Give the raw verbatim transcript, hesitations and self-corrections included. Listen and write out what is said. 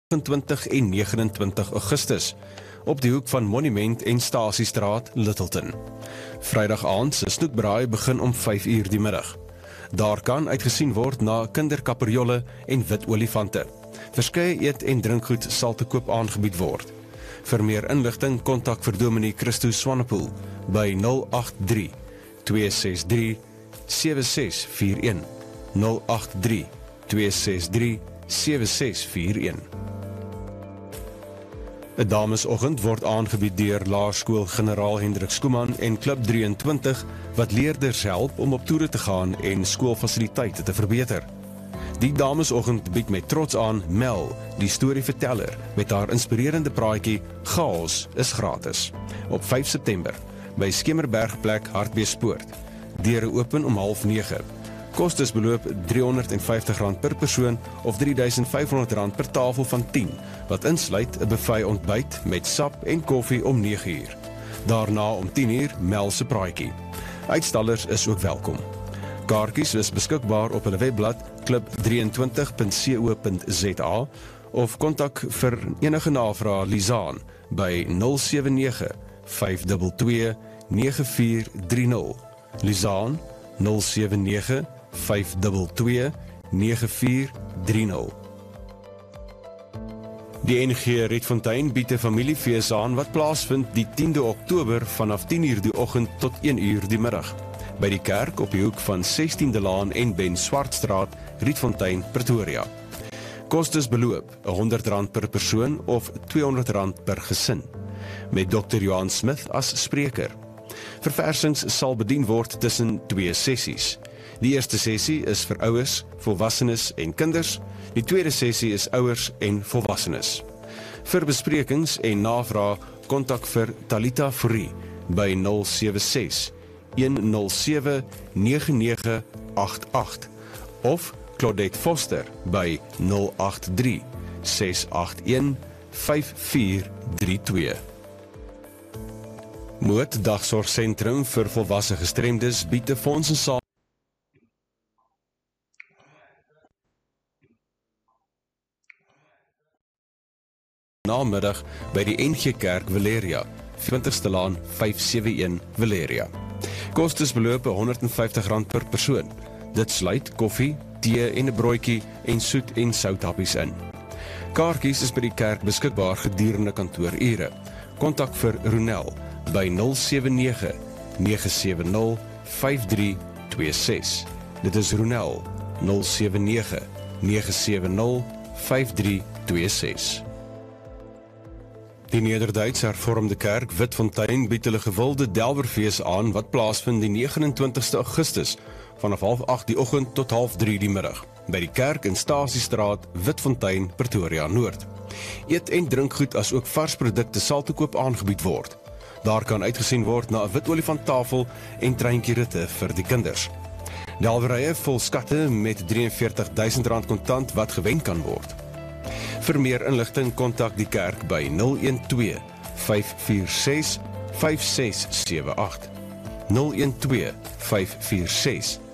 agentwintig en negenentwintig Augustus, op die hoek van Monument en Stasiestraat, Littleton. Vrydag aand se snoekbraai begin om vyf uur die middag. Daar kan uitgesien word na kinderkaperjolle en wit olifante. Verskeie eet- en drinkgoed sal te koop aangebied word. Vir meer inligting kontak vir Dominee Christo Swanepoel by nul agt drie, twee ses drie, sewe ses vier een, nul agt drie, twee ses drie, sewe ses vier een. 'n Damesoggend word aangebied deur Laerskool Generaal Hendrik Skuman en Klub drie en twintig wat leerders help om op toere te gaan en skoolfasiliteite te verbeter. Die Damesoggend bied met trots aan Mel, die storieverteller, met haar inspirerende praatjie Chaos is gratis, op vyf September, by Skemerbergplek Hartbeespoort. Deure open om half nege. Kostes beloop driehonderd en vyftig rand per persoon of drie duisend vyfhonderd rand per tafel van tien, wat insluit 'n buffet ontbyt met sap en koffie om nege uur. Daarna om tien uur Mel se praatjie. Uitstallers is ook welkom. Kaartjies is beskikbaar op hulle webblad klub drie en twintig punt co punt za of kontak vir enige navrae Lisaan by nul sewe nege, vyf twee twee, nege vier drie nul. Lisaan nul sewe nege, vyf twee twee, nege vier drie nul. Die N G Rietfontein bied 'n familiefees aan wat plaasvind die tiende Oktober vanaf tien uur die oggend tot een uur die middag. By die kerk op die hoek van sestiende Laan en Ben Swartstraat, Rietfontein, Pretoria. Kostes beloop honderd rand per persoon of tweehonderd rand per gesin, met dokter Johan Smith as spreker. Verversings sal bedien word tussen twee sessies. Die eerste sessie is vir ouers, volwassenes en kinders. Die tweede sessie is ouers en volwassenes. Vir besprekings en navrae kontak vir Talita Fourie by nul sewe ses, een nul sewe, nege nege agt agt of Claudette Foster by nul agt drie, ses agt een, vyf vier drie twee. Moot Dagsorgsentrum vir volwasse gestremdes bied 'n fonds en saam namiddag by die N G Kerk Valeria, twintigste Laan vyf sewe een Valeria. Kostes beloop honderd en vyftig rand per persoon. Dit sluit koffie, tee en 'n broodjie en soet en southappies in. Kaartjies is by die kerk beskikbaar gedurende kantoorure. Kontak vir Ronel by nul sewe nege, nege sewe nul, vyf drie twee ses. Dit is Ronel nul sewe nege, nege sewe nul, vyf drie twee ses. Die Nederduits Hervormde Kerk Witfontein bied hulle gewilde Delwerfees aan wat plaasvind die negenentwintigste Augustus vanaf half agt die oggend tot half drie die middag by die kerk in Stasiestraat, Witfontein, Pretoria Noord. Eet- en drinkgoed as ook vars produkte sal te koop aangebied word. Daar kan uitgesien word na 'n wit olifanttafel en treintjieritte vir die kinders. Delwerye vol skatte met drie en veertig duisend rand kontant wat gewen kan word. Vir meer inligting kontak die kerk by nul een twee, vyf vier ses, vyf ses sewe agt, nul een twee, vyf vier ses,